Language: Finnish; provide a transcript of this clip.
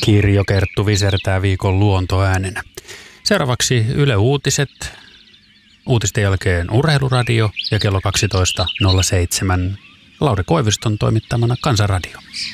Kirjo Kerttu visertää viikon luontoäänenä. Seuraavaksi Yle Uutiset, uutisten jälkeen Urheiluradio ja kello 12.07 Lauri Koiviston toimittamana Kansanradio.